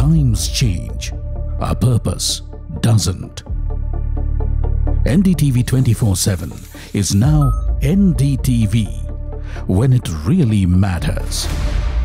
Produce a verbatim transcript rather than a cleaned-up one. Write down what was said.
Times change, our purpose doesn't. N D T V twenty-four seven is now N D T V, when it really matters.